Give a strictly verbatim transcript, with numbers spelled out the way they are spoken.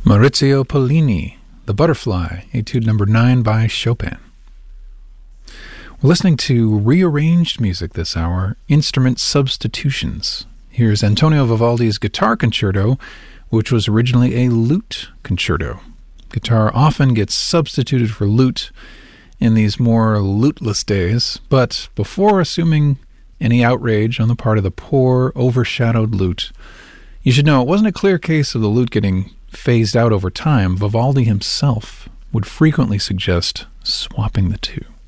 Maurizio Pollini, The Butterfly, Etude number nine by Chopin. We're listening to rearranged music this hour, instrument substitutions. Here's Antonio Vivaldi's Guitar Concerto, which was originally a lute concerto. Guitar often gets substituted for lute in these more luteless days, but before assuming any outrage on the part of the poor, overshadowed lute, you should know it wasn't a clear case of the lute getting phased out over time. Vivaldi himself would frequently suggest swapping the two.